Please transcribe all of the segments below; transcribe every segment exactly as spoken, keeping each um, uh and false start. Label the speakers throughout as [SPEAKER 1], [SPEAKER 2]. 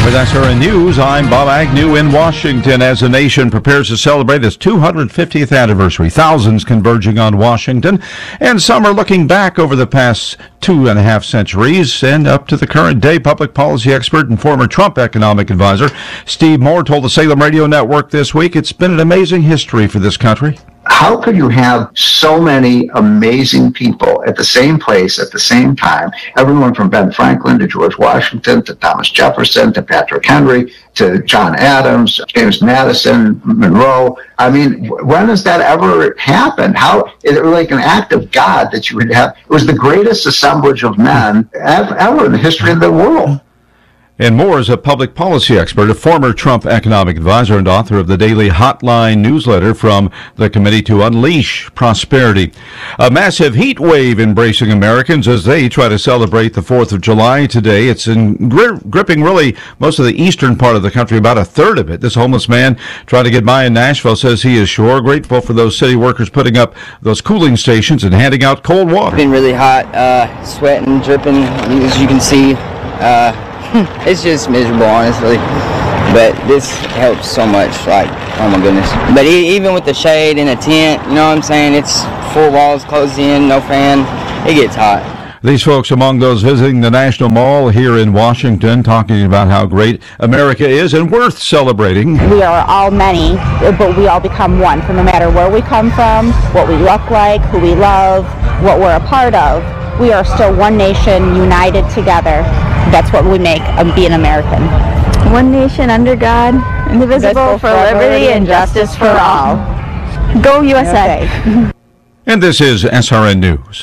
[SPEAKER 1] With S R N News, I'm Bob Agnew in Washington. As the nation prepares to celebrate its two hundred fiftieth anniversary, thousands converging on Washington, and some are looking back over the past two and a half centuries and up to the current day. Public policy expert and former Trump economic advisor Steve Moore told the Salem Radio Network this week it's been an amazing history for this country.
[SPEAKER 2] How could you have so many amazing people at the same place at the same time? Everyone from Ben Franklin to George Washington to Thomas Jefferson to Patrick Henry to John Adams, James Madison, Monroe. I mean, when has that ever happened? How is it like an act of God that you would have? It was the greatest assemblage of men ever in the history of the world.
[SPEAKER 1] And Moore is a public policy expert, a former Trump economic advisor, and author of the daily Hotline newsletter from the Committee to Unleash Prosperity. A massive heat wave embracing Americans as they try to celebrate the fourth of July today. It's in, gri- gripping really most of the eastern part of the country, about a third of it. This homeless man trying to get by in Nashville says he is sure grateful for those city workers putting up those cooling stations and handing out cold water.
[SPEAKER 3] It's been really hot, uh, sweating, dripping, as you can see. Uh, It's just miserable, honestly, but this helps so much, like, oh my goodness. But e- even with the shade and the tent, you know what I'm saying, it's four walls closed in, no fan, it gets hot.
[SPEAKER 1] These folks among those visiting the National Mall here in Washington talking about how great America is and worth celebrating.
[SPEAKER 4] We are all many, but we all become one, from no matter where we come from, what we look like, who we love, what we're a part of. We are still one nation, united together. That's what we make of being American.
[SPEAKER 5] One nation under God, indivisible, for liberty and justice for all. Go U S A.
[SPEAKER 1] And this is S R N News.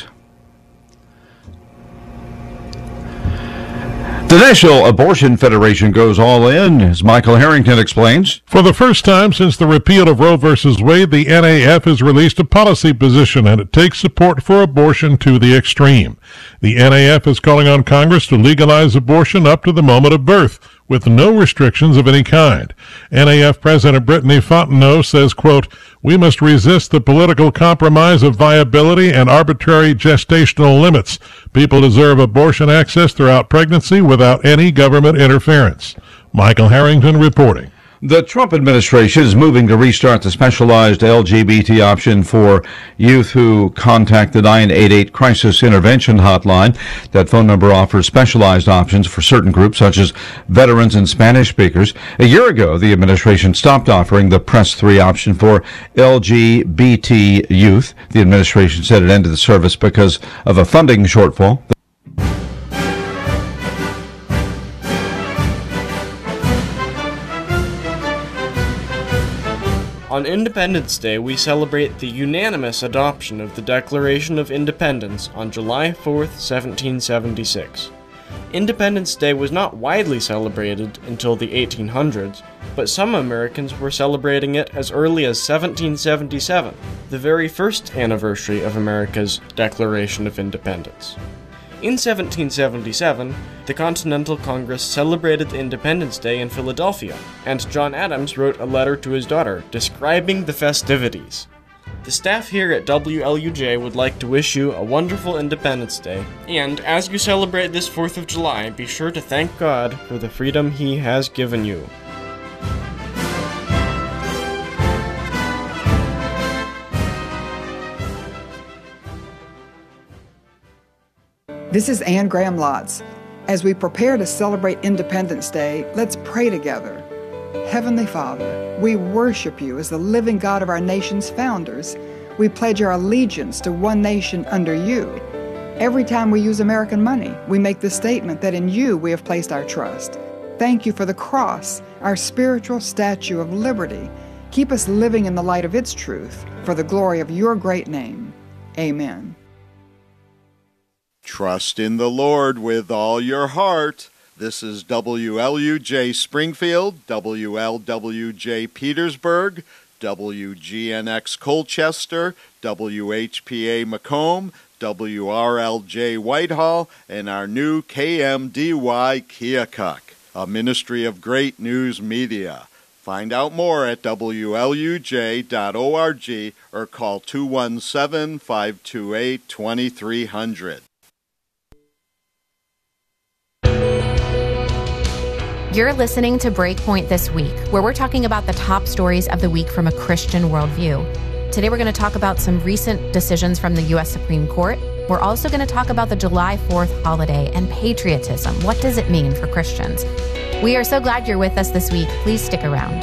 [SPEAKER 1] The National Abortion Federation goes all in, as Michael Harrington explains.
[SPEAKER 6] For the first time since the repeal of Roe versus Wade, the N A F has released a policy position, and it takes support for abortion to the extreme. The N A F is calling on Congress to legalize abortion up to the moment of birth, with no restrictions of any kind. N A F President Brittany Fontenot says, quote, "We must resist the political compromise of viability and arbitrary gestational limits. People deserve abortion access throughout pregnancy without any government interference." Michael Harrington reporting.
[SPEAKER 1] The Trump administration is moving to restart the specialized L G B T option for youth who contact the nine eight eight Crisis Intervention Hotline. That phone number offers specialized options for certain groups, such as veterans and Spanish speakers. A year ago, the administration stopped offering the Press three option for L G B T youth. The administration said it ended the service because of a funding shortfall.
[SPEAKER 7] On Independence Day, we celebrate the unanimous adoption of the Declaration of Independence on July fourth, seventeen seventy-six. Independence Day was not widely celebrated until the eighteen hundreds, but some Americans were celebrating it as early as seventeen seventy-seven, the very first anniversary of America's Declaration of Independence. In seventeen seventy-seven, the Continental Congress celebrated Independence Day in Philadelphia, and John Adams wrote a letter to his daughter describing the festivities. The staff here at W L U J would like to wish you a wonderful Independence Day, and as you celebrate this fourth of July, be sure to thank God for the freedom He has given you.
[SPEAKER 8] This is Anne Graham Lotz. As we prepare to celebrate Independence Day, let's pray together. Heavenly Father, we worship you as the living God of our nation's founders. We pledge our allegiance to one nation under you. Every time we use American money, we make the statement that in you we have placed our trust. Thank you for the cross, our spiritual statue of liberty. Keep us living in the light of its truth, for the glory of your great name. Amen.
[SPEAKER 9] Trust in the Lord with all your heart. This is W L U J Springfield, W L W J Petersburg, W G N X Colchester, W H P A Macomb, W R L J Whitehall, and our new K M D Y Keokuk, a ministry of Great News Media. Find out more at W L U J dot org or call two one seven, five two eight, two three zero zero.
[SPEAKER 10] You're listening to Breakpoint This Week, where we're talking about the top stories of the week from a Christian worldview. Today, we're going to talk about some recent decisions from the U S Supreme Court. We're also going to talk about the July fourth holiday and patriotism. What does it mean for Christians? We are so glad you're with us this week. Please stick around.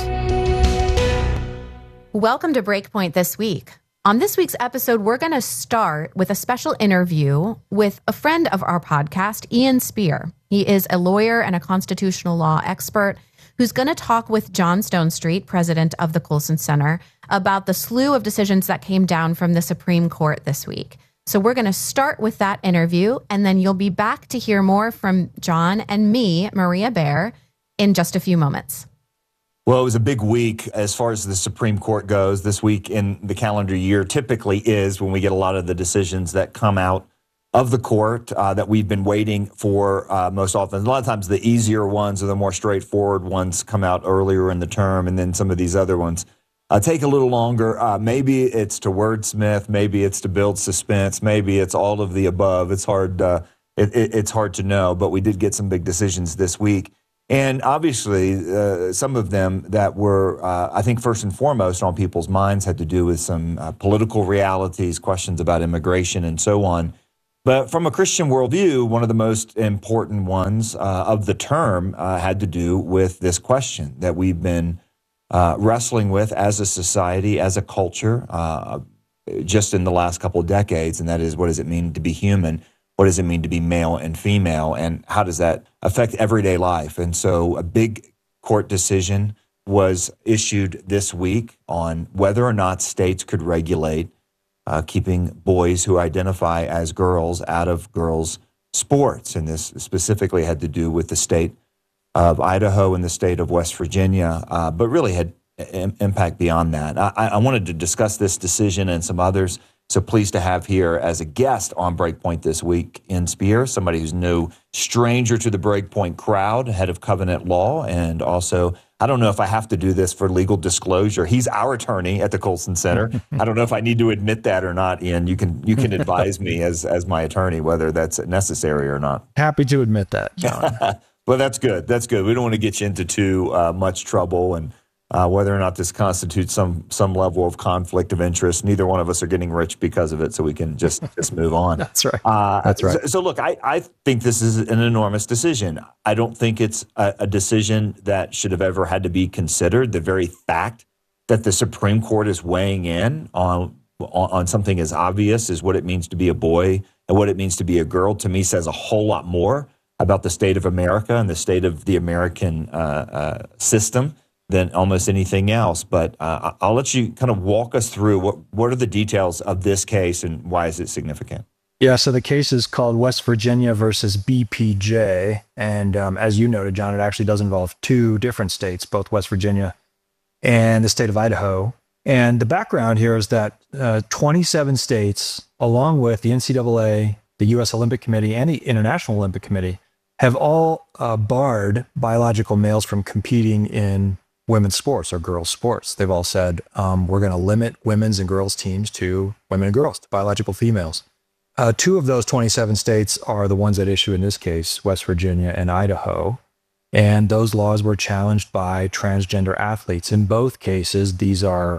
[SPEAKER 10] Welcome to Breakpoint This Week. On this week's episode, we're going to start with a special interview with a friend of our podcast, Ian Spear. He is a lawyer and a constitutional law expert who's going to talk with John Stonestreet, president of the Colson Center, about the slew of decisions that came down from the Supreme Court this week. So we're going to start with that interview, and then you'll be back to hear more from John and me, Maria Bear, in just a few moments.
[SPEAKER 11] Well, it was a big week as far as the Supreme Court goes. This week in the calendar year typically is when we get a lot of the decisions that come out of the court uh, that we've been waiting for uh, most often. A lot of times the easier ones or the more straightforward ones come out earlier in the term, and then some of these other ones uh, take a little longer. Uh, maybe it's to wordsmith, maybe it's to build suspense, maybe it's all of the above. It's hard. Uh, it, it, it's hard to know, but we did get some big decisions this week. And obviously, uh, some of them that were, uh, I think, first and foremost on people's minds had to do with some uh, political realities, questions about immigration and so on. But from a Christian worldview, one of the most important ones uh, of the term uh, had to do with this question that we've been uh, wrestling with as a society, as a culture, uh, just in the last couple of decades, and that is, what does it mean to be human? What does it mean to be male and female, and how does that affect everyday life? And so a big court decision was issued this week on whether or not states could regulate uh, keeping boys who identify as girls out of girls' sports. And this specifically had to do with the state of Idaho and the state of West Virginia, uh, but really had im- impact beyond that. I, I wanted to discuss this decision and some others. So pleased to have here as a guest on Breakpoint this week, Ian Spear, somebody who's no stranger to the Breakpoint crowd, head of Covenant Law, and also, I don't know if I have to do this for legal disclosure. He's our attorney at the Colson Center. I don't know if I need to admit that or not, Ian. You can you can advise me as as my attorney whether that's necessary or not.
[SPEAKER 12] Happy to admit that, John.
[SPEAKER 11] Well, that's good. That's good. We don't want to get you into too uh, much trouble and Uh, whether or not this constitutes some some level of conflict of interest. Neither one of us are getting rich because of it, so we can just just move on.
[SPEAKER 12] That's right.
[SPEAKER 11] Uh,
[SPEAKER 12] That's right.
[SPEAKER 11] So, so look, I, I think this is an enormous decision. I don't think it's a, a decision that should have ever had to be considered. The very fact that the Supreme Court is weighing in on, on, on something as obvious as what it means to be a boy and what it means to be a girl, to me, says a whole lot more about the state of America and the state of the American uh, uh, system than almost anything else. But uh, I'll let you kind of walk us through what, what are the details of this case and why is it significant?
[SPEAKER 12] Yeah, so the case is called West Virginia versus B P J. And um, as you noted, John, it actually does involve two different states, both West Virginia and the state of Idaho. And the background here is that uh, twenty-seven states, along with the N C double A, the U S Olympic Committee, and the International Olympic Committee, have all uh, barred biological males from competing in women's sports or girls' sports. They've all said, um, we're going to limit women's and girls' teams to women and girls, to biological females. Uh, two of those twenty-seven states are the ones at issue in this case, West Virginia and Idaho. And those laws were challenged by transgender athletes. In both cases, these are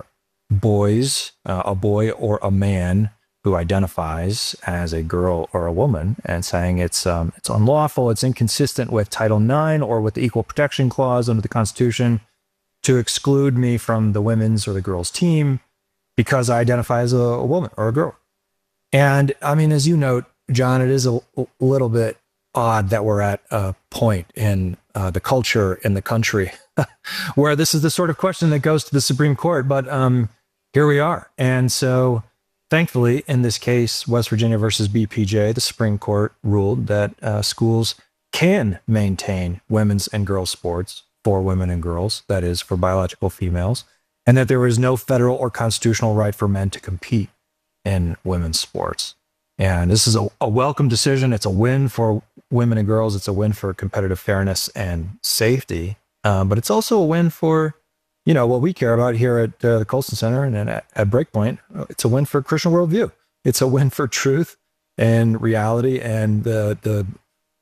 [SPEAKER 12] boys, uh, a boy or a man who identifies as a girl or a woman, and saying it's um, it's unlawful, it's inconsistent with Title nine or with the Equal Protection Clause under the Constitution to exclude me from the women's or the girls' team because I identify as a, a woman or a girl. And I mean, as you note, John, it is a, a little bit odd that we're at a point in uh, the culture in the country where this is the sort of question that goes to the Supreme Court, but um, here we are. And so thankfully, in this case, West Virginia versus B P J, the Supreme Court ruled that uh, schools can maintain women's and girls' sports for women and girls, that is, for biological females, and that there is no federal or constitutional right for men to compete in women's sports. And this is a, a welcome decision. It's a win for women and girls. It's a win for competitive fairness and safety. Um, but it's also a win for, you know, what we care about here at uh, the Colson Center and at, at Breakpoint. It's a win for Christian worldview. It's a win for truth and reality and the the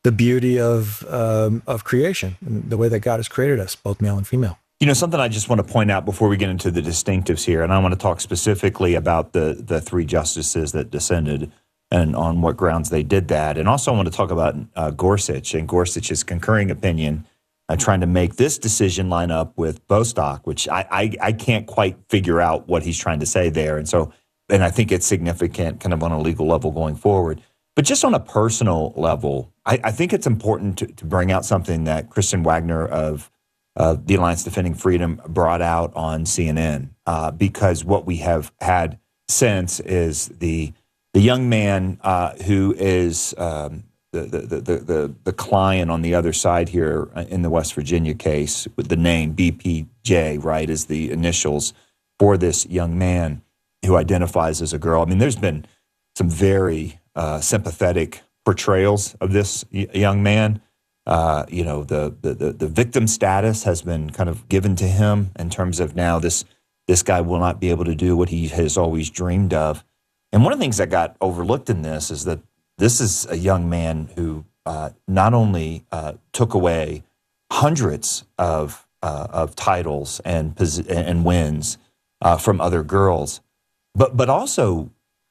[SPEAKER 12] the beauty of um, of creation, the way that God has created us, both male and female.
[SPEAKER 11] You know, something I just want to point out before we get into the distinctives here, and I want to talk specifically about the the three justices that dissented and on what grounds they did that. And also I want to talk about uh, Gorsuch and Gorsuch's concurring opinion, uh, trying to make this decision line up with Bostock, which I, I, I can't quite figure out what he's trying to say there. And so, and I think it's significant kind of on a legal level going forward. But just on a personal level, I, I think it's important to, to bring out something that Kristen Wagner of uh, the Alliance Defending Freedom brought out on C N N, uh, because what we have had since is the the young man uh, who is um, the, the, the, the, the client on the other side here in the West Virginia case with the name B P J, right, is the initials for this young man who identifies as a girl. I mean, there's been some very uh, sympathetic portrayals of this y- young man. Uh, you know, the, the the the victim status has been kind of given to him in terms of now this this guy will not be able to do what he has always dreamed of. And one of the things that got overlooked in this is that this is a young man who uh, not only uh, took away hundreds of uh, of titles and and wins uh, from other girls, but but also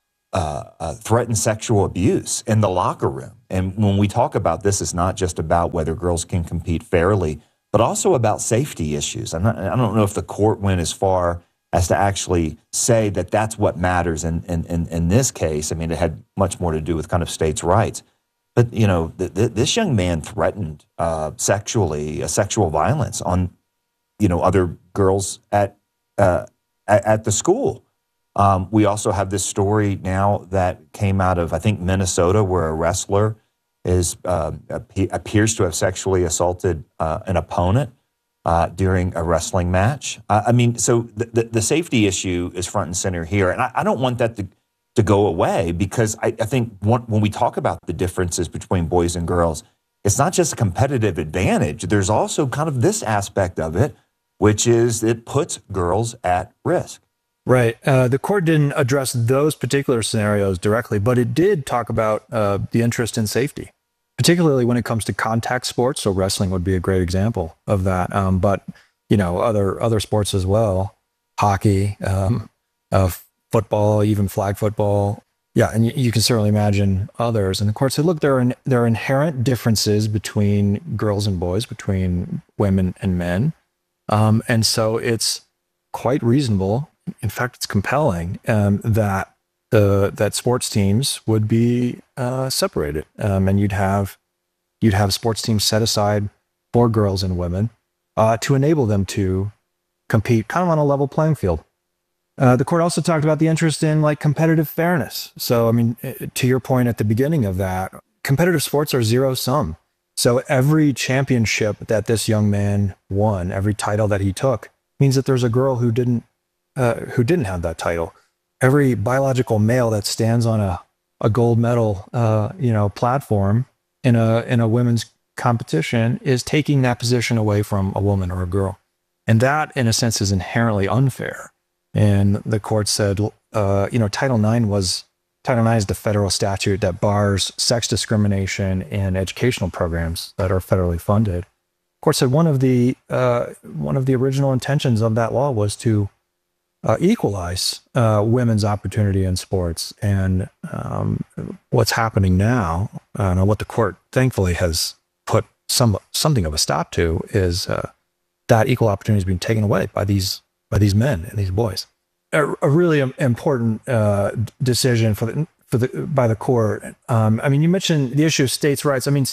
[SPEAKER 11] uh, uh, threatened sexual abuse in the locker room. And when we talk about this, it's not just about whether girls can compete fairly, but also about safety issues. I'm not, I don't know if the court went as far as to actually say that that's what matters in, in, in, in this case. I mean, it had much more to do with kind of states' rights. But, you know, th- th- this young man threatened uh, sexually, uh, sexual violence on, you know, other girls at uh, at, at the school. Um, we also have this story now that came out of, I think, Minnesota, where a wrestler is uh, appears to have sexually assaulted uh, an opponent uh, during a wrestling match. Uh, I mean, so the, the, the safety issue is front and center here, and I, I don't want that to to go away, because I, I think one, when we talk about the differences between boys and girls, it's not just a competitive advantage. There's also kind of this aspect of it, which is it puts girls at risk.
[SPEAKER 12] Right. Uh, the court didn't address those particular scenarios directly, but it did talk about uh, the interest in safety, particularly when it comes to contact sports. So wrestling would be a great example of that. Um, but, you know, other other sports as well, hockey, um, uh, football, even flag football. Yeah, and you, you can certainly imagine others. And the court said, look, there are, in, there are inherent differences between girls and boys, between women and men. Um, and so it's quite reasonable, in fact, it's compelling, um, that uh, that sports teams would be uh, separated, um, and you'd have you'd have sports teams set aside for girls and women uh, to enable them to compete kind of on a level playing field. Uh, the court also talked about the interest in like competitive fairness. So, I mean, to your point at the beginning of that, competitive sports are zero sum. So every championship that this young man won, every title that he took, means that there's a girl who didn't. Uh, who didn't have that title. Every biological male that stands on a, a gold medal, uh, you know, platform in a in a women's competition is taking that position away from a woman or a girl, and that, in a sense, is inherently unfair. And the court said, uh, you know, Title nine was Title nine is the federal statute that bars sex discrimination in educational programs that are federally funded. The court said one of the uh, one of the original intentions of that law was to Uh, equalize uh, women's opportunity in sports. And um, what's happening now, uh, and what the court thankfully has put some something of a stop to, is uh, that equal opportunity is being taken away by these by these men and these boys. A, a really important uh, decision for the for the by the court. Um, I mean, you mentioned the issue of states' rights. I mean,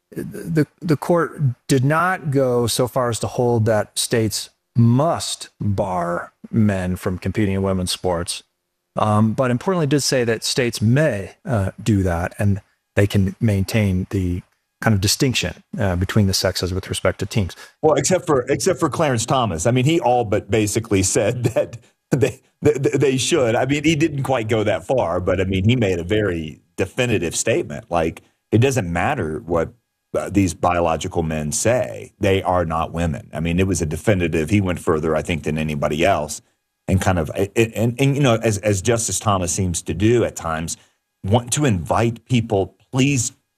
[SPEAKER 12] the the court did not go so far as to hold that states must bar men from competing in women's sports, um, but importantly did say that states may uh, do that, and they can maintain the kind of distinction uh, between the sexes with respect to teams.
[SPEAKER 11] Well, except for except for Clarence Thomas. I mean, he all but basically said that they they, they should. I mean, he didn't quite go that far, but I mean, he made a very definitive statement. Like, it doesn't matter what Uh, these biological men say, they are not women. I mean, it was a definitive. He went further, I think, than anybody else, and kind of, and, and, and you know, as as Justice Thomas seems to do at times, want to invite people. Please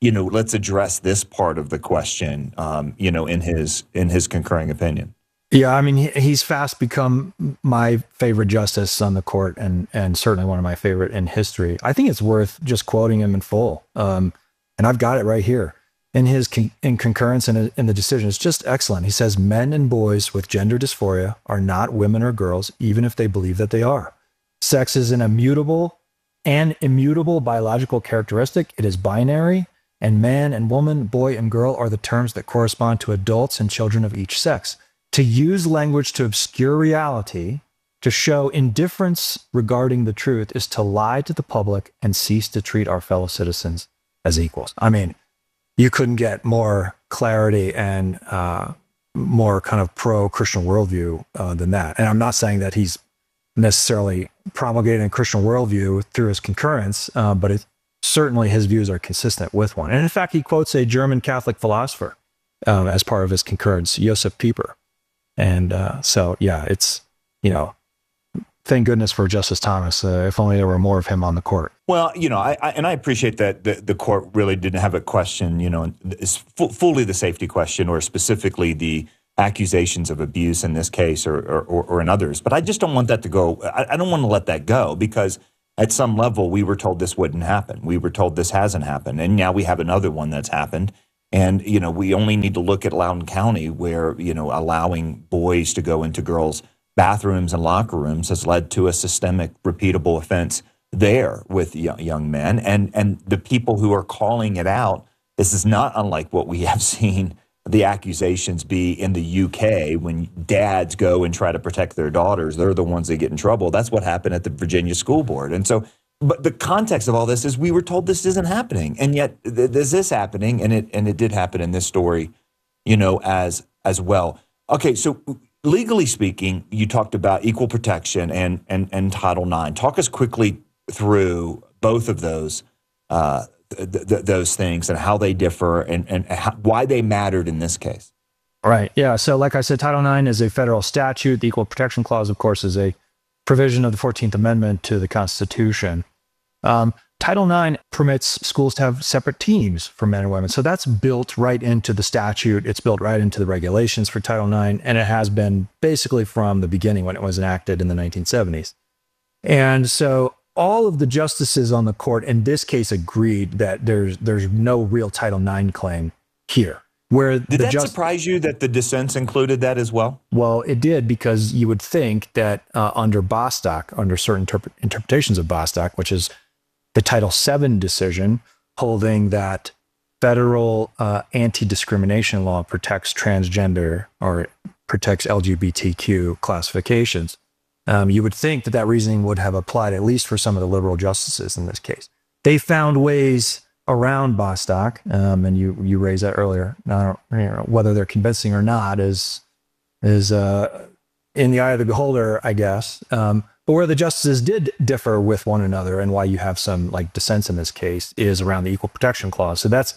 [SPEAKER 11] you know, let's address this part of the question, um, you know, in his in his concurring opinion.
[SPEAKER 12] Yeah, I mean, he, he's fast become my favorite justice on the court, and and certainly one of my favorite in history. I think it's worth just quoting him in full, um, and I've got it right here. In his con- in concurrence in, a, in the decision, it's just excellent. He says, men and boys with gender dysphoria are not women or girls, even if they believe that they are. Sex is an immutable and immutable biological characteristic. It is binary, and man and woman, boy and girl are the terms that correspond to adults and children of each sex. To use language to obscure reality, to show indifference regarding the truth, is to lie to the public and cease to treat our fellow citizens as equals. I mean, you couldn't get more clarity and uh, more kind of pro-Christian worldview uh, than that. And I'm not saying that he's necessarily promulgating a Christian worldview through his concurrence, uh, but it, certainly his views are consistent with one. And in fact, he quotes a German Catholic philosopher um, as part of his concurrence, Josef Pieper. And uh, so, yeah, it's, you know, thank goodness for Justice Thomas. Uh, if only there were more of him on the court.
[SPEAKER 11] Well, you know, I, I and I appreciate that the, the court really didn't have a question, you know, it's fu- fully the safety question or specifically the accusations of abuse in this case or, or, or in others. But I just don't want that to go. I, I don't want to let that go because at some level we were told this wouldn't happen. We were told this hasn't happened. And now we have another one that's happened. And, you know, we only need to look at Loudoun County where, you know, allowing boys to go into girls' bathrooms and locker rooms has led to a systemic, repeatable offense there with young men. And, and the people who are calling it out, this is not unlike what we have seen the accusations be in the U K when dads go and try to protect their daughters. They're the ones that get in trouble. That's what happened at the Virginia School Board. And so, but the context of all this is we were told this isn't happening, and yet th- there's this happening, and it and it did happen in this story, you know, as as well. Okay, so legally speaking, you talked about equal protection and and and Title nine. Talk us quickly through both of those uh, th- th- those things and how they differ and and how, why they mattered in this case.
[SPEAKER 12] Right. Yeah. So, like I said, Title nine is a federal statute. The Equal Protection Clause, of course, is a provision of the fourteenth Amendment to the Constitution. Um, Title nine permits schools to have separate teams for men and women. So that's built right into the statute. It's built right into the regulations for Title nine, and it has been basically from the beginning when it was enacted in the nineteen seventies. And so all of the justices on the court in this case agreed that there's there's no real Title nine claim here. Where
[SPEAKER 11] did
[SPEAKER 12] the
[SPEAKER 11] that
[SPEAKER 12] just-
[SPEAKER 11] surprise you that the dissents included that as well?
[SPEAKER 12] Well, it did, because you would think that uh, under Bostock, under certain interp- interpretations of Bostock, which is the Title seven decision holding that federal uh, anti-discrimination law protects transgender or protects L G B T Q classifications, um, you would think that that reasoning would have applied at least for some of the liberal justices in this case. They found ways around Bostock, um, and you you raised that earlier. Now, you know, whether they're convincing or not is is uh, in the eye of the beholder, I guess. Um, but where the justices did differ with one another, and why you have some like dissents in this case, is around the Equal Protection Clause. So that's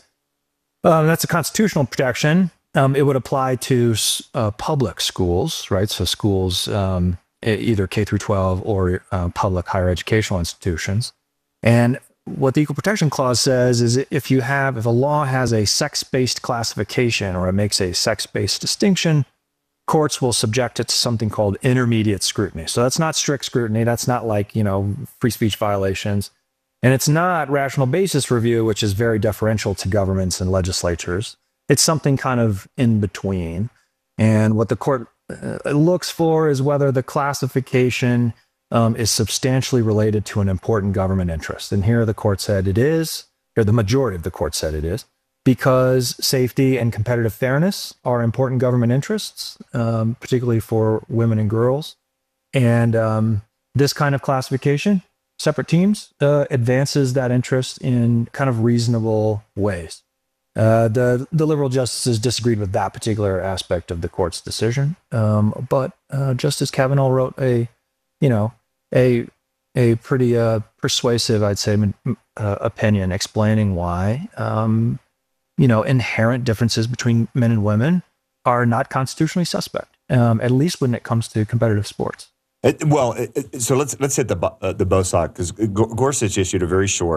[SPEAKER 12] um, that's a constitutional protection. Um, it would apply to uh, public schools, right? So schools, um, either K through twelve or uh, public higher educational institutions, and what the Equal Protection Clause says is if you have, if a law has a sex-based classification or it makes a sex-based distinction, courts will subject it to something called intermediate scrutiny. So that's not strict scrutiny. That's not like, you know, free speech violations. And it's not rational basis review, which is very deferential to governments and legislatures. It's something kind of in between. And what the court uh, looks for is whether the classification Um, is substantially related to an important government interest. And here the court said it is, or the majority of the court said it is, because safety and competitive fairness are important government interests, um, particularly for women and girls. And um, this kind of classification, separate teams, uh, advances that interest in kind of reasonable ways. Uh, the, the liberal justices disagreed with that particular aspect of the court's decision. Um, but uh, Justice Kavanaugh wrote a you know, a a pretty uh, persuasive, I'd say, uh, opinion explaining why, um, you know, inherent differences between men and women are not constitutionally suspect, um, at least when it comes to competitive sports.
[SPEAKER 11] It, well, it, it, so let's let's hit the uh, the Bostock, because Gorsuch issued a very short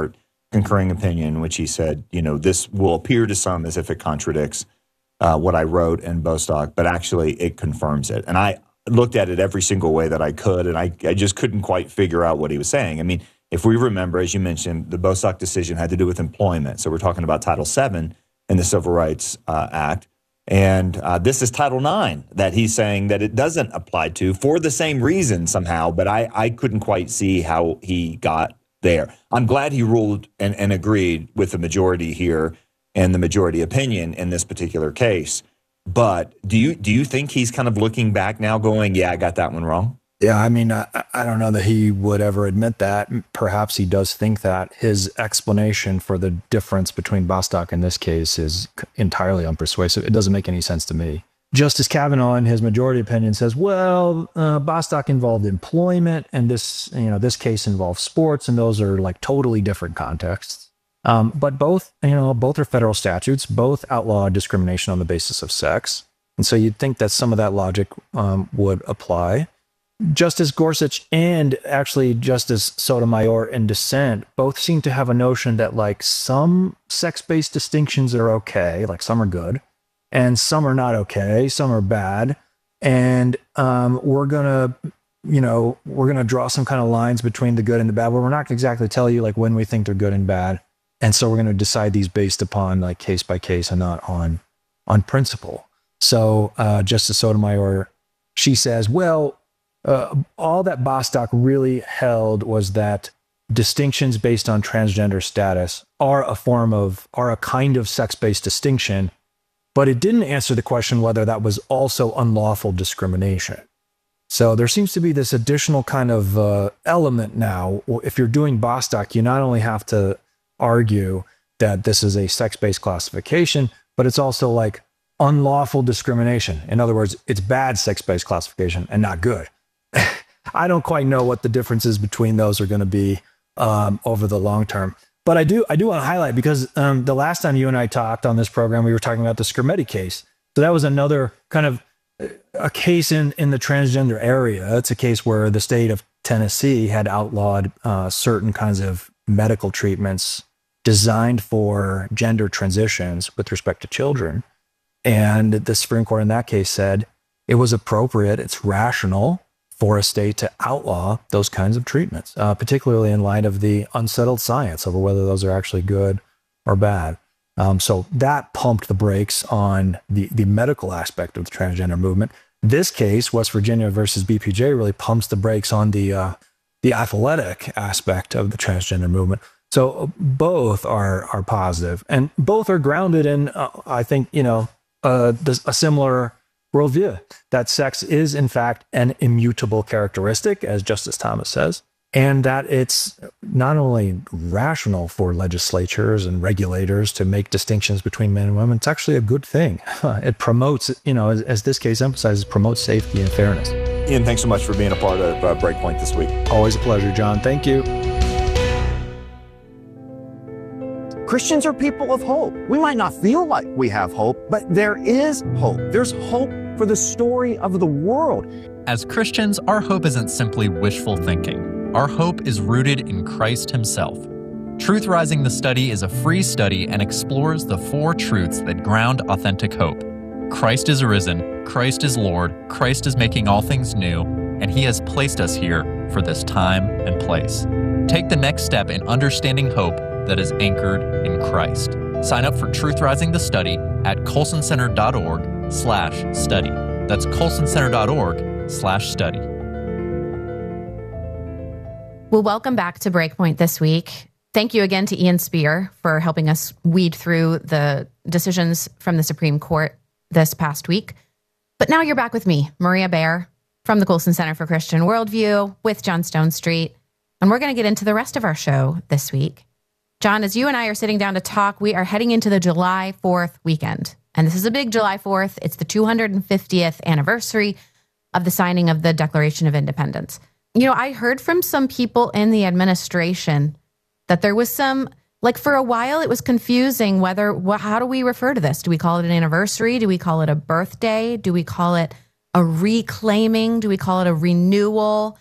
[SPEAKER 11] concurring opinion in which he said, you know, this will appear to some as if it contradicts uh, what I wrote in Bostock, but actually it confirms it. And I looked at it every single way that I could, and I, I just couldn't quite figure out what he was saying. I mean, if we remember, as you mentioned, the Bostock decision had to do with employment. So we're talking about Title seven in the Civil Rights uh, Act. And uh, this is Title nine that he's saying that it doesn't apply to for the same reason somehow, but I, I couldn't quite see how he got there. I'm glad he ruled and, and agreed with the majority here and the majority opinion in this particular case. But do you do you think he's kind of looking back now going, yeah, I got that one wrong?
[SPEAKER 12] Yeah, I mean, I, I don't know that he would ever admit that. Perhaps he does think that. His explanation for the difference between Bostock in this case is entirely unpersuasive. It doesn't make any sense to me. Justice Kavanaugh, in his majority opinion, says, well, uh, Bostock involved employment, and this, you know, this case involves sports, and those are like totally different contexts. Um, but both, you know, both are federal statutes. Both outlaw discrimination on the basis of sex, and so you'd think that some of that logic um, would apply. Justice Gorsuch and actually Justice Sotomayor in dissent both seem to have a notion that like some sex-based distinctions are okay, like some are good, and some are not okay, some are bad, and um, we're gonna, you know, we're gonna draw some kind of lines between the good and the bad, but we're not exactly tell you like when we think they're good and bad, and so we're gonna decide these based upon like case by case and not on on principle. So uh, Justice Sotomayor, she says, well. Uh, all that Bostock really held was that distinctions based on transgender status are a form of, are a kind of sex-based distinction, but it didn't answer the question whether that was also unlawful discrimination. So there seems to be this additional kind of uh, element now. If you're doing Bostock, you not only have to argue that this is a sex-based classification, but it's also like unlawful discrimination. In other words, it's bad sex-based classification and not good. I don't quite know what the differences between those are going to be um, over the long term. But I do I do want to highlight, because um, the last time you and I talked on this program, we were talking about the Skrmetti case. So that was another kind of a case in, in the transgender area. It's a case where the state of Tennessee had outlawed uh, certain kinds of medical treatments designed for gender transitions with respect to children. And the Supreme Court in that case said it was appropriate, it's rational for a state to outlaw those kinds of treatments, uh, particularly in light of the unsettled science over whether those are actually good or bad. Um, so that pumped the brakes on the, the medical aspect of the transgender movement. This case, West Virginia versus B P J, really pumps the brakes on the uh, the athletic aspect of the transgender movement. So both are are positive, and both are grounded in, uh, I think, you know, uh, a similar worldview, that sex is in fact an immutable characteristic, as Justice Thomas says, and that it's not only rational for legislatures and regulators to make distinctions between men and women, it's actually a good thing. It promotes, you know, as, as this case emphasizes, promotes safety and fairness.
[SPEAKER 11] Ian, thanks so much for being a part of uh, Breakpoint this week.
[SPEAKER 12] Always a pleasure, John. Thank you.
[SPEAKER 13] Christians are people of hope. We might not feel like we have hope, but there is hope. There's hope for the story of the world.
[SPEAKER 14] As Christians, our hope isn't simply wishful thinking. Our hope is rooted in Christ himself. Truth Rising the Study is a free study and explores the four truths that ground authentic hope. Christ is arisen, Christ is Lord, Christ is making all things new, and he has placed us here for this time and place. Take the next step in understanding hope that is anchored in Christ. Sign up for Truth Rising the Study at colsoncenter.org slash study. That's colsoncenter.org slash study.
[SPEAKER 10] Well, welcome back to Breakpoint this week. Thank you again to Ian Spear for helping us weed through the decisions from the Supreme Court this past week. But now you're back with me, Maria Baer, from the Colson Center for Christian Worldview with John Stonestreet. And we're going to get into the rest of our show this week. John, as you and I are sitting down to talk, we are heading into the July fourth weekend. And this is a big July fourth. It's the two hundred fiftieth anniversary of the signing of the Declaration of Independence. You know, I heard from some people in the administration that there was some, like for a while, it was confusing whether, well, how do we refer to this? Do we call it an anniversary? Do we call it a birthday? Do we call it a reclaiming? Do we call it a renewal?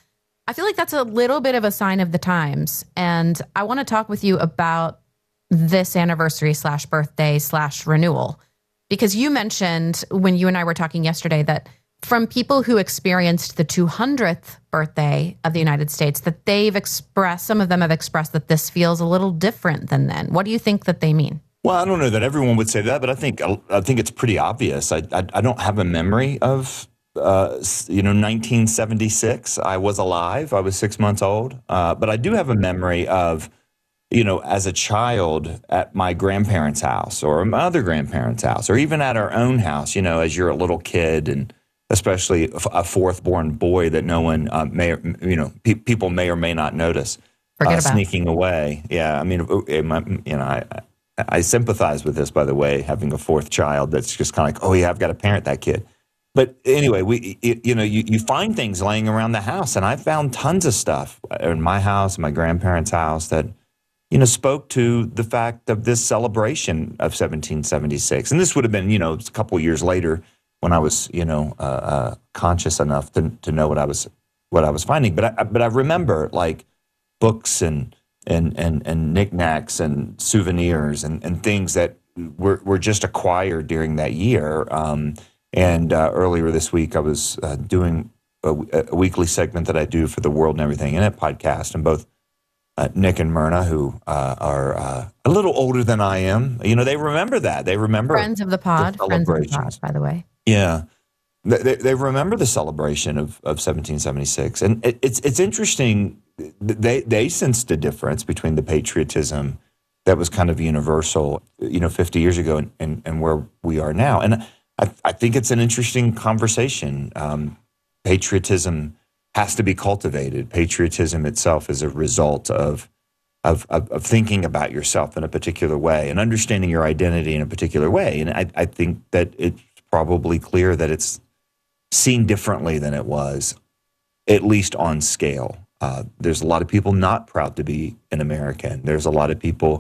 [SPEAKER 10] I feel like that's a little bit of a sign of the times. And I want to talk with you about this anniversary slash birthday slash renewal, because you mentioned when you and I were talking yesterday that from people who experienced the two hundredth birthday of the United States, that they've expressed, some of them have expressed that this feels a little different than then. What do you think that they mean?
[SPEAKER 11] Well, I don't know that everyone would say that, but I think I think it's pretty obvious. I I, I don't have a memory of uh, you know nineteen seventy-six. I was alive. I was six months old, uh, but I do have a memory of you know as a child at my grandparents' house or my other grandparents' house, or even at our own house. You know, as you're a little kid, and especially a fourth-born boy that no one uh, may you know pe- people may or may not notice uh, sneaking away. Yeah, I mean, it, my, you know, I. I sympathize with this, by the way, having a fourth child that's just kind of like, oh, yeah, I've got to parent that kid. But anyway, we, it, you know, you, you find things laying around the house, and I found tons of stuff in my house, my grandparents' house that, you know, spoke to the fact of this celebration of seventeen seventy-six. And this would have been, you know, a couple of years later when I was, you know, uh, uh, conscious enough to to know what I was what I was finding. But I, but I remember like books and and and and knickknacks and souvenirs and, and things that were were just acquired during that year. Um, and uh, earlier this week, I was uh, doing a, a weekly segment that I do for the World and Everything in It podcast, and both uh, Nick and Myrna, who uh, are uh, a little older than I am, you know, they remember that. They remember
[SPEAKER 10] friends of the pod,
[SPEAKER 11] the
[SPEAKER 10] friends of the pod, by the way.
[SPEAKER 11] Yeah. They, they remember the celebration of, of seventeen seventy-six. And it, it's it's interesting. They they sensed a difference between the patriotism that was kind of universal, you know, fifty years ago and, and, and where we are now. And I, I think it's an interesting conversation. Um, patriotism has to be cultivated. Patriotism itself is a result of, of, of, of thinking about yourself in a particular way and understanding your identity in a particular way. And I, I think that it's probably clear that it's seen differently than it was, at least on scale. Uh, there's a lot of people not proud to be an American. There's a lot of people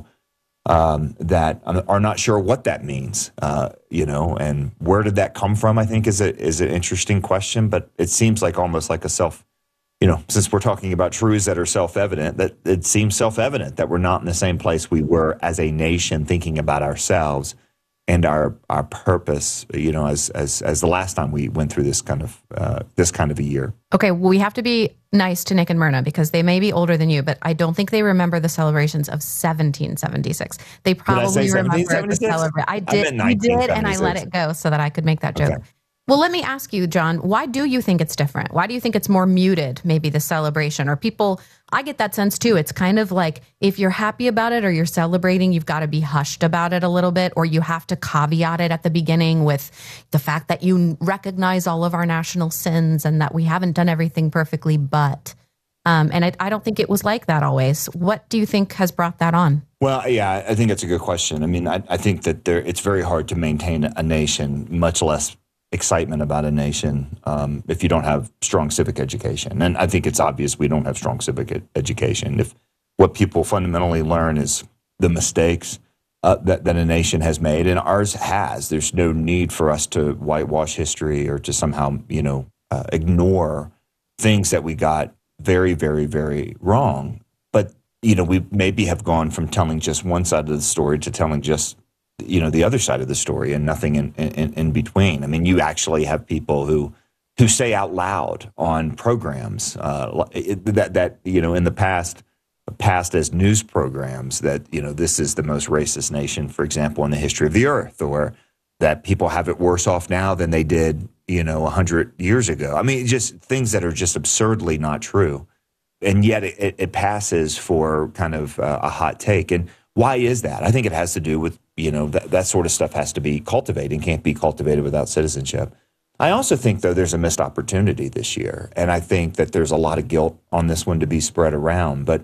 [SPEAKER 11] um, that are not sure what that means, uh, you know, and where did that come from, I think is a, is an interesting question, but it seems like almost like a self, you know, since we're talking about truths that are self-evident, that it seems self-evident that we're not in the same place we were as a nation thinking about ourselves and our our purpose, you know, as as as the last time we went through this kind of uh, this kind of a year.
[SPEAKER 10] Okay, well, we have to be nice to Nick and Myrna because they may be older than you, but I don't think they remember the celebrations of seventeen seventy-six. They probably remember the celebration. I did, you did, and I let it go so that I could make that joke. Okay. Well, let me ask you, John, why do you think it's different? Why do you think it's more muted, maybe the celebration? Or people, I get that sense too. It's kind of like if you're happy about it or you're celebrating, you've got to be hushed about it a little bit, or you have to caveat it at the beginning with the fact that you recognize all of our national sins and that we haven't done everything perfectly, but... Um, and I, I don't think it was like that always. What do you think has brought that on?
[SPEAKER 11] Well, yeah, I think that's a good question. I mean, I, I think that there, it's very hard to maintain a nation, much less excitement about a nation, um, if you don't have strong civic education. And I think it's obvious we don't have strong civic ed- education. If what people fundamentally learn is the mistakes uh, that, that a nation has made, and ours has, there's no need for us to whitewash history or to somehow, you know, uh, ignore things that we got very, very, very wrong. But, you know, we maybe have gone from telling just one side of the story to telling just, you know, the other side of the story and nothing in, in, in between. I mean, you actually have people who who say out loud on programs uh, that, that, you know, in the past, passed as news programs that, you know, this is the most racist nation, for example, in the history of the earth, or that people have it worse off now than they did, you know, a hundred years ago. I mean, just things that are just absurdly not true. And yet it, it passes for kind of uh, a hot take. And why is that? I think it has to do with, you know, that, that sort of stuff has to be cultivated and can't be cultivated without citizenship. I also think, though, there's a missed opportunity this year. And I think that there's a lot of guilt on this one to be spread around. But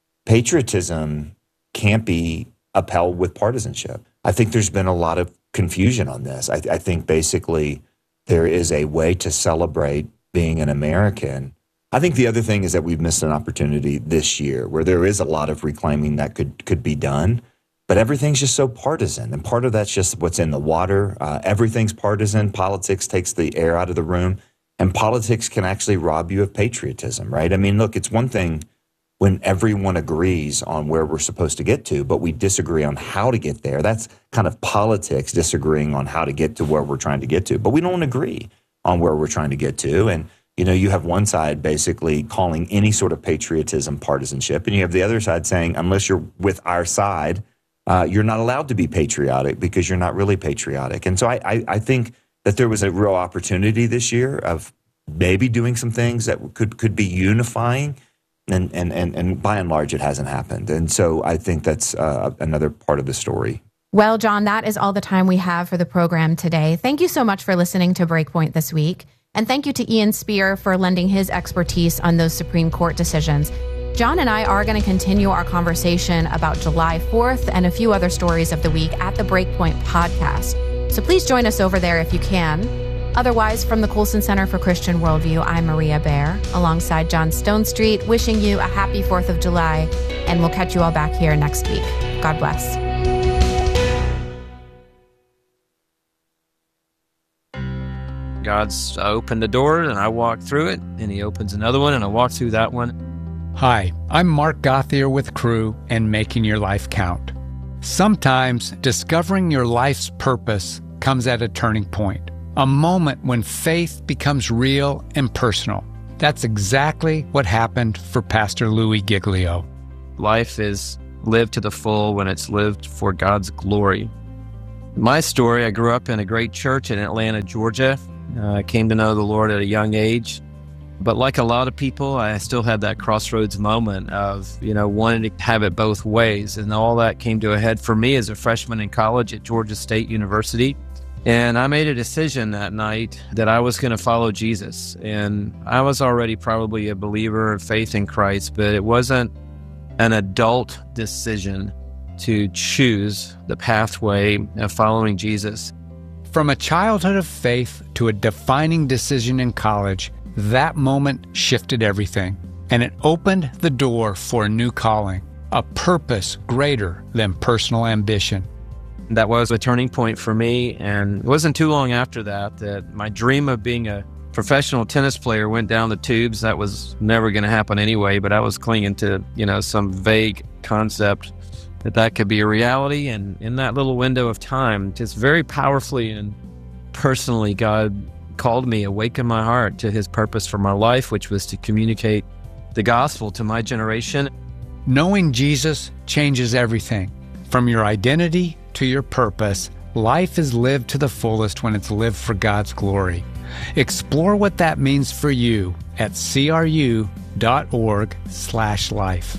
[SPEAKER 11] patriotism can't be upheld with partisanship. I think there's been a lot of confusion on this. I, I think basically there is a way to celebrate being an American. I think the other thing is that we've missed an opportunity this year where there is a lot of reclaiming that could could be done, but everything's just so partisan. And part of that's just what's in the water. Uh, everything's partisan. Politics takes the air out of the room. And politics can actually rob you of patriotism, right? I mean, look, it's one thing when everyone agrees on where we're supposed to get to, but we disagree on how to get there. That's kind of politics, disagreeing on how to get to where we're trying to get to. But we don't agree on where we're trying to get to. And, you know, you have one side basically calling any sort of patriotism partisanship, and you have the other side saying, unless you're with our side, uh, you're not allowed to be patriotic because you're not really patriotic. And so I, I, I think that there was a real opportunity this year of maybe doing some things that could could be unifying, and and and, and by and large, it hasn't happened. And so I think that's uh, another part of the story.
[SPEAKER 10] Well, John, that is all the time we have for the program today. Thank you so much for listening to Breakpoint this week. And thank you to Ian Spear for lending his expertise on those Supreme Court decisions. John and I are going to continue our conversation about July fourth and a few other stories of the week at the Breakpoint podcast. So please join us over there if you can. Otherwise, from the Colson Center for Christian Worldview, I'm Maria Bear, alongside John Stonestreet, wishing you a happy fourth of July, and we'll catch you all back here next week. God bless.
[SPEAKER 15] God's opened a door, and I walk through it, and he opens another one, and I walk through that one.
[SPEAKER 16] Hi, I'm Mark Gauthier with Crew and Making Your Life Count. Sometimes discovering your life's purpose comes at a turning point, a moment when faith becomes real and personal. That's exactly what happened for Pastor Louis Giglio.
[SPEAKER 15] Life is lived to the full when it's lived for God's glory. My story, I grew up in a great church in Atlanta, Georgia. Uh, I came to know the Lord at a young age. But like a lot of people, I still had that crossroads moment of, you know, wanting to have it both ways. And all that came to a head for me as a freshman in college at Georgia State University. And I made a decision that night that I was going to follow Jesus. And I was already probably a believer of faith in Christ, but it wasn't an adult decision to choose the pathway of following Jesus.
[SPEAKER 16] From a childhood of faith to a defining decision in college, that moment shifted everything, and it opened the door for a new calling, a purpose greater than personal ambition.
[SPEAKER 15] That was a turning point for me, and it wasn't too long after that that my dream of being a professional tennis player went down the tubes. That was never going to happen anyway, but I was clinging to, you know, some vague concept that that could be a reality. And in that little window of time, just very powerfully and personally, God called me, awakened my heart to his purpose for my life, which was to communicate the gospel to my generation.
[SPEAKER 16] Knowing Jesus changes everything. From your identity to your purpose, life is lived to the fullest when it's lived for God's glory. Explore what that means for you at cru dot org slash life.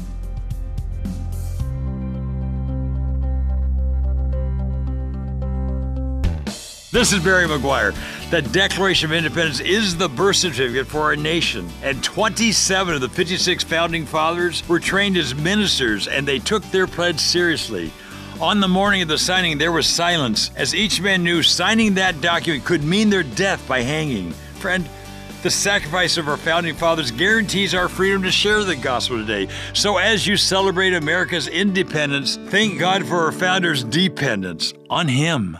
[SPEAKER 17] This is Barry McGuire. The Declaration of Independence is the birth certificate for our nation. And twenty-seven of the fifty-six founding fathers were trained as ministers, and they took their pledge seriously. On the morning of the signing, there was silence, as each man knew signing that document could mean their death by hanging. Friend, the sacrifice of our founding fathers guarantees our freedom to share the gospel today. So as you celebrate America's independence, thank God for our founders' dependence on Him.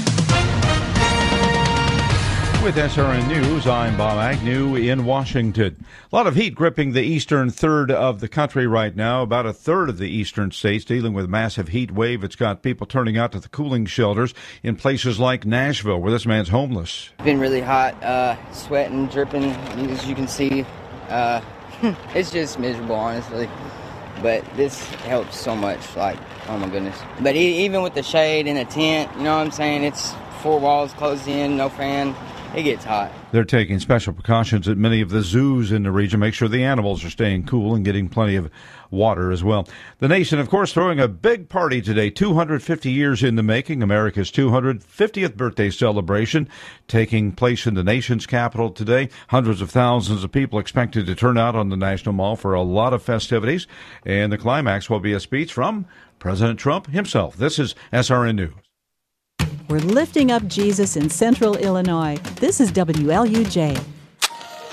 [SPEAKER 1] With S R N News, I'm Bob Agnew in Washington. A lot of heat gripping the eastern third of the country right now. About a third of the eastern states dealing with a massive heat wave. It's got people turning out to the cooling shelters in places like Nashville, where this man's homeless.
[SPEAKER 3] It's been really hot, uh, sweating, dripping, as you can see. Uh, it's just miserable, honestly. But this helps so much, like, oh my goodness. But e- even with the shade and a tent, you know what I'm saying? It's four walls closed in, no fan. It gets hot.
[SPEAKER 1] They're taking special precautions at many of the zoos in the region, make sure the animals are staying cool and getting plenty of water as well. The nation, of course, throwing a big party today, two hundred fifty years in the making, America's two hundred fiftieth birthday celebration taking place in the nation's capital today. Hundreds of thousands of people expected to turn out on the National Mall for a lot of festivities, and the climax will be a speech from President Trump himself. This is S R N News.
[SPEAKER 18] We're lifting up Jesus in central Illinois. This is W L U J.